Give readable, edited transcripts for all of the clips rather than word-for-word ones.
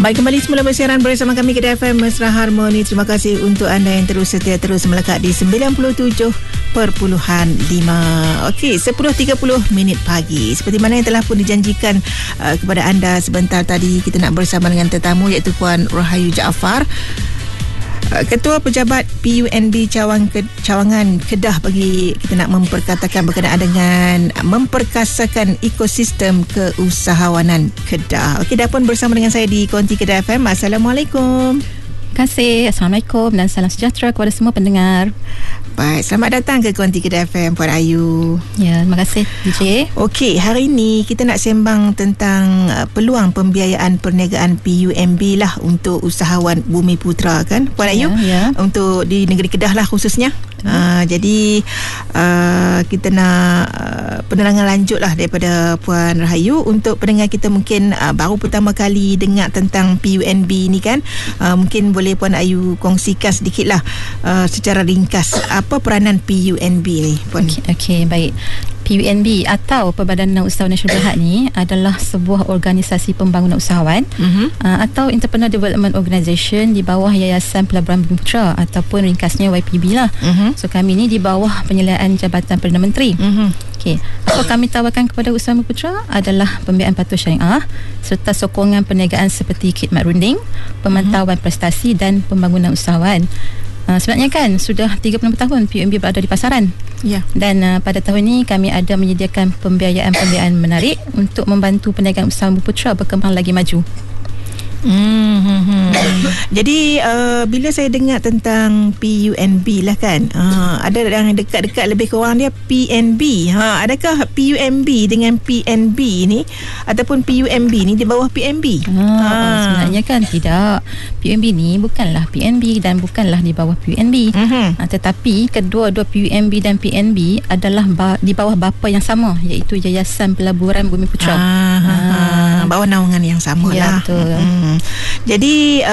Baik, kembali semula bersiaran bersama kami Kedah FM Mesra Harmoni. Terima kasih untuk anda yang terus setia terus melekat di 97.5. Okey, 10.30 pagi. Seperti mana yang telah pun dijanjikan kepada anda sebentar tadi, kita nak bersama dengan tetamu iaitu Puan Rahayu Jaafar, Ketua Pejabat PUNB Cawangan Kedah, bagi kita nak memperkatakan berkenaan dengan memperkasakan ekosistem keusahawanan Kedah. Okey, dah pun bersama dengan saya di Konti Kedah FM. Assalamualaikum. Terima kasih. Assalamualaikum dan salam sejahtera kepada semua pendengar. Baik, selamat datang ke Konti Kedah FM, Puan Ayu. Ya, terima kasih DJ. Okey, hari ini kita nak sembang tentang peluang pembiayaan perniagaan PUNB lah untuk usahawan Bumi Putra, kan Puan Ayu? Ya. Untuk di negeri Kedah lah khususnya. Jadi kita nak penerangan lanjut lah daripada Puan Rahayu untuk pendengar kita mungkin baru pertama kali dengar tentang PUNB ni, kan. Mungkin boleh Puan Ayu kongsikan sedikit lah secara ringkas apa peranan PUNB ni, Puan? Okey, baik. PUNB atau Perbadanan Usahawan Nasional Berhad ni adalah sebuah organisasi pembangunan usahawan atau Entrepreneur Development Organisation di bawah Yayasan Pelaburan Bumi Putra ataupun ringkasnya YPB lah. So kami ni di bawah penyeliaan Jabatan Perdana Menteri. Okey, apa kami tawarkan kepada usahawan Bumi Putra adalah pembiayaan patuh syariah serta sokongan perniagaan seperti khidmat runding, pemantauan prestasi dan pembangunan usahawan. Sebenarnya kan sudah 30 tahun PUNB berada di pasaran. Ya. Dan pada tahun ini kami ada menyediakan pembiayaan menarik untuk membantu perniagaan usaha Bumi Putra berkembang lagi maju. Jadi bila saya dengar tentang PUNB lah, kan, ada yang dekat-dekat lebih kurang dia PNB. Adakah PUNB dengan PNB ni ataupun PUNB ni di bawah PNB? Sebenarnya kan tidak. PUNB ni bukanlah PNB dan bukanlah di bawah PUNB. Tetapi kedua-dua PUNB dan PNB adalah di bawah bapa yang sama, iaitu Yayasan Pelaburan Bumi Putra. Bawah naungan yang sama lah. Betul. Jadi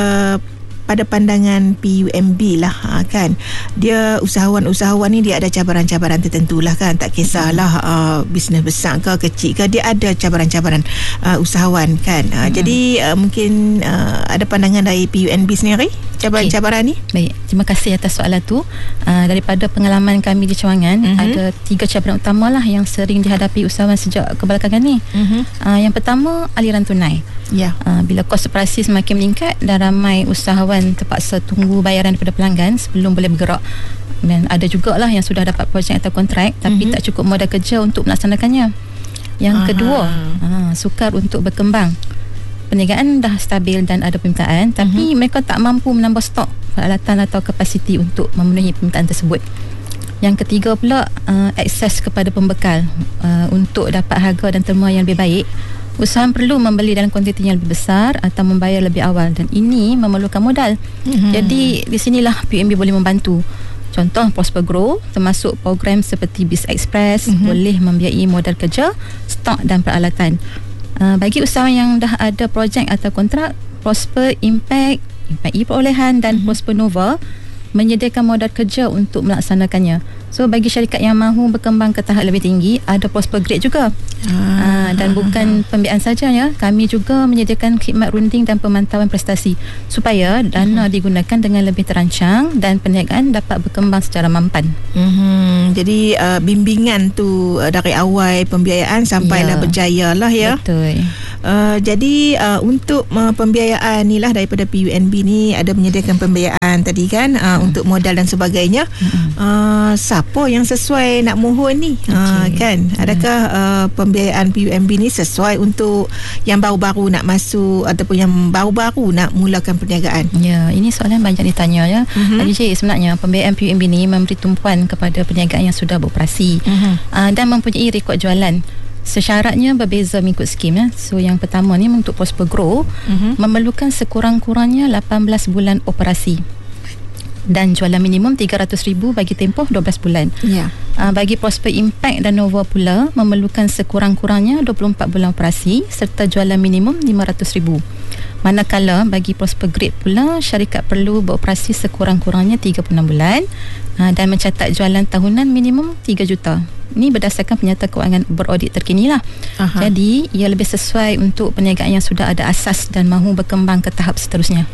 pada pandangan PUNB lah, kan, dia usahawan ni dia ada cabaran-cabaran tertentu lah, kan. Tak kisahlah bisnes besar ke kecil ke, dia ada cabaran-cabaran usahawan, kan. Jadi mungkin ada pandangan dari PUNB sendiri cabaran-cabaran ni. Baik, terima kasih atas soalan tu. Daripada pengalaman kami di Cawangan, ada 3 cabaran utama lah yang sering dihadapi usahawan sejak kebelakangan ni. Yang pertama, aliran tunai. Ya. Bila kos operasi semakin meningkat dan ramai usahawan terpaksa tunggu bayaran daripada pelanggan sebelum boleh bergerak. Dan ada jugalah yang sudah dapat projek atau kontrak tapi tak cukup modal kerja untuk melaksanakannya. Yang kedua, sukar untuk berkembang. Perniagaan dah stabil dan ada permintaan, tapi mereka tak mampu menambah stok peralatan atau kapasiti untuk memenuhi permintaan tersebut. Yang ketiga pula, akses kepada pembekal untuk dapat harga dan terma yang lebih baik. Usahawan perlu membeli dalam kuantiti yang lebih besar atau membayar lebih awal, dan ini memerlukan modal. Jadi di sinilah PUNB boleh membantu. Contoh Prosper Grow termasuk program seperti Biz Express boleh membiayai modal kerja, stok dan peralatan. Bagi usahawan yang dah ada projek atau kontrak, Prosper Impact E-Perolehan dan Prosper Nova menyediakan modal kerja untuk melaksanakannya. So bagi syarikat yang mahu berkembang ke tahap lebih tinggi, ada Prosper Grade juga. Dan bukan pembiayaan saja ya, kami juga menyediakan khidmat runding dan pemantauan prestasi supaya dana digunakan dengan lebih terancang dan perniagaan dapat berkembang secara mampan. Jadi bimbingan tu dari awal pembiayaan sampailah berjaya lah, ya. Betul. Jadi untuk pembiayaan ni lah daripada PUNB ni ada menyediakan pembiayaan tadi, kan, untuk modal dan sebagainya. Siapa yang sesuai nak mohon ni? Kan, adakah pembiayaan PUNB ni sesuai untuk yang baru-baru nak masuk ataupun yang baru-baru nak mulakan perniagaan? Ya, ini soalan banyak ditanya ya. DJ, sebenarnya pembiayaan PUNB ni memberi tumpuan kepada perniagaan yang sudah beroperasi dan mempunyai rekod jualan. Sesyaratnya berbeza mengikut skim ya. So yang pertama ni untuk Prosper Grow memerlukan sekurang-kurangnya 18 bulan operasi dan jualan minimum 300,000 bagi tempoh 12 bulan. Bagi Prosper Impact dan Nova pula memerlukan sekurang-kurangnya 24 bulan operasi serta jualan minimum 500,000. Manakala bagi Prosper Grade pula, syarikat perlu beroperasi sekurang-kurangnya 36 bulan dan mencatat jualan tahunan minimum 3 juta ni berdasarkan penyata kewangan beraudit terkini lah. Jadi ia lebih sesuai untuk perniagaan yang sudah ada asas dan mahu berkembang ke tahap seterusnya.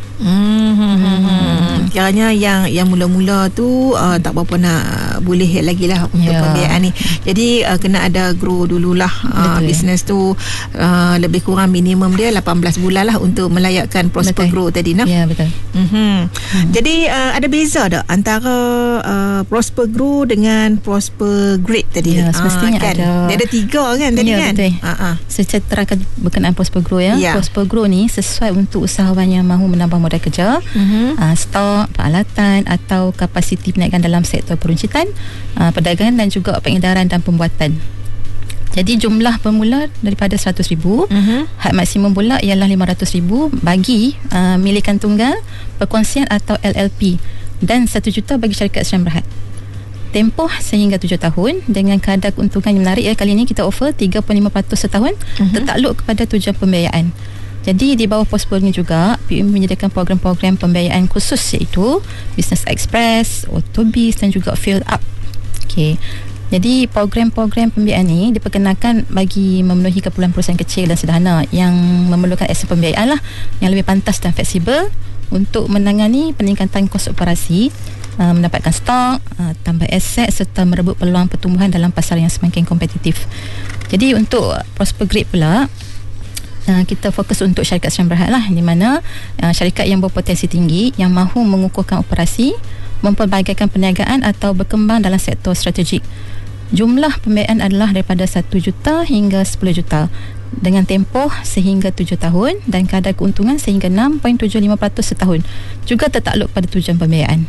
Kiranya yang mula-mula tu tak berapa nak boleh lagi lah untuk pembiayaan ni. Jadi kena ada grow dululah bisnes tu, lebih kurang minimum dia 18 bulan lah untuk melayakkan Prosper Grow tadi nak. Ya, betul. Jadi ada beza tak antara Prosper Grow dengan Prosper Grade tadi? Ya, semestinya kan? Dia ada 3 kan tadi kan? Betul. Saya terangkan berkenaan Prosper Grow ya. Prosper Grow ni sesuai untuk usahawan yang mahu menambah modal kerja, stok, peralatan atau kapasiti perniagaan dalam sektor peruncitan, perdagangan dan juga pengedaran dan pembuatan. Jadi jumlah bermula daripada 100,000, had maksimum pula ialah 500,000 bagi milikan tunggal, perkongsian atau LLP, dan 1 juta bagi syarikat Sdn Bhd. Tempoh sehingga 7 tahun dengan kadar keuntungan yang menarik ya. Kali ini kita offer 35% setahun, tertakluk kepada tujuan pembiayaan. Jadi di bawah Prosper ni juga PUMB menyediakan program-program pembiayaan khusus iaitu Business Express, Autobis dan juga Field Up. Okey. Jadi program-program pembiayaan ni diperkenalkan bagi memenuhi keperluan perusahaan kecil dan sederhana yang memerlukan akses pembiayaan lah yang lebih pantas dan fleksibel untuk menangani peningkatan kos operasi, mendapatkan stok, tambah aset serta merebut peluang pertumbuhan dalam pasar yang semakin kompetitif. Jadi untuk Prosper Grade pula, kita fokus untuk syarikat Sdn Bhd lah, di mana syarikat yang berpotensi tinggi yang mahu mengukuhkan operasi, mempelbagaikan perniagaan atau berkembang dalam sektor strategik. Jumlah pembiayaan adalah daripada 1 juta hingga 10 juta dengan tempoh sehingga 7 tahun dan kadar keuntungan sehingga 6.75% setahun. Juga tertakluk pada tujuan pembiayaan.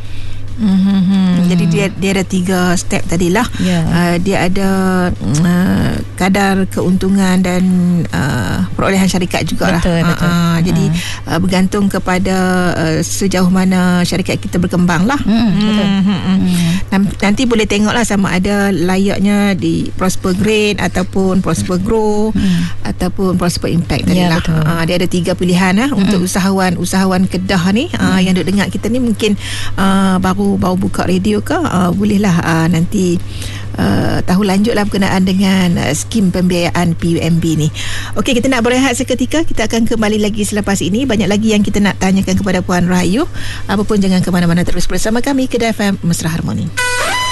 Jadi dia ada 3 step tadilah. Dia ada kadar keuntungan dan perolehan syarikat jugalah. Betul. Jadi bergantung kepada sejauh mana syarikat kita berkembang lah. Nanti boleh tengoklah sama ada layaknya di Prosper Grade ataupun Prosper Grow ataupun Prosper Impact tadilah. Dia ada 3 pilihan untuk usahawan kedah ni yang duk dengar kita ni mungkin baru buka radio ke, bolehlah nanti tahu lanjutlah berkenaan dengan skim pembiayaan PUMB ni. Okey, kita nak berehat seketika. Kita akan kembali lagi selepas ini. Banyak lagi yang kita nak tanyakan kepada Puan Rahayu. Apapun jangan ke mana-mana, terus bersama kami Kedah FM Mesra Harmoni.